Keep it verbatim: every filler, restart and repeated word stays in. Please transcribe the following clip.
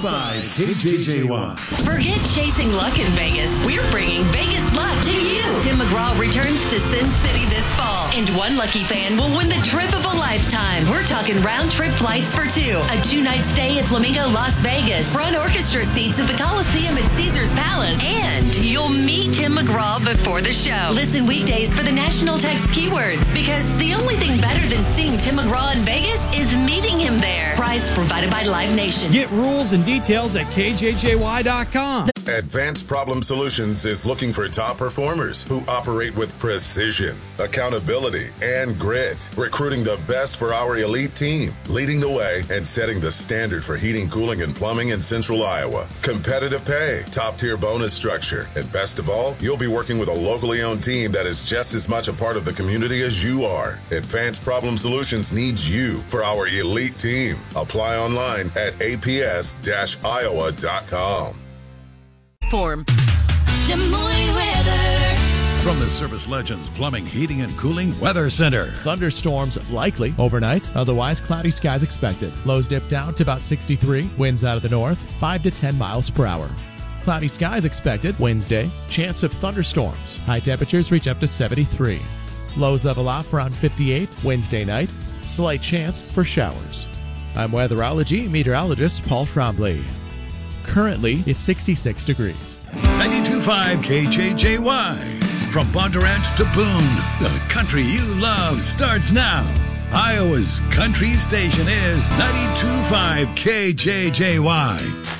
five K J J Y. Forget chasing luck in Vegas. We're bringing Vegas luck to you. Tim McGraw returns to Sin City this fall, and one lucky fan will win the trip of a lifetime. We're talking round-trip flights for two, a two-night stay at Flamingo Las Vegas, front orchestra seats at the Coliseum at Caesars Palace, and you'll meet Tim McGraw before the show. Listen weekdays for the national text keywords, because the only thing better than seeing Tim McGraw in Vegas is meeting him there. Prize provided by Live Nation. Get rules and details at K J J Y dot com. Advanced Problem Solutions is looking for top performers who operate with precision, accountability, and grit, recruiting the best for our elite team, leading the way and setting the standard for heating, cooling, and plumbing in Central Iowa. Competitive pay, top-tier bonus structure, and best of all, you'll be working with a locally owned team that is just as much a part of the community as you are. Advanced Problem Solutions needs you for our elite team. Apply online at A P S Iowa dot com. Form. Des Moines weather. From the Service Legends Plumbing, Heating, and Cooling Weather Center. Thunderstorms likely overnight. Otherwise, cloudy skies expected. Lows dip down to about sixty-three. Winds out of the north, five to ten miles per hour. Cloudy skies expected Wednesday. Chance of thunderstorms. High temperatures reach up to seventy-three. Lows level off around fifty-eight Wednesday night. Slight chance for showers. I'm weatherology meteorologist Paul Trombley. Currently, it's sixty-six degrees. ninety-two point five K J J Y. From Bondurant to Boone, the country you love starts now. Iowa's country station is ninety-two point five K J J Y.